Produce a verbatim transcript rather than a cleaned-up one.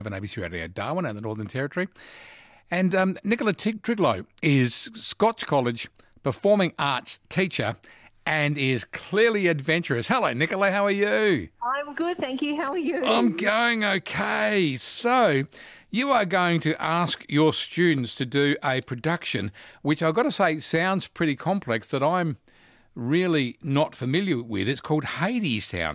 of A B C Radio Darwin and the Northern Territory. And um, Nicola Tig- Triglow is Scotch College performing arts teacher and is clearly adventurous. Hello, Nicola. How are you? I'm good, thank you. How are you? I'm going okay. So you are going to ask your students to do a production, which I've got to say sounds pretty complex, that I'm really not familiar with. It's called Hadestown.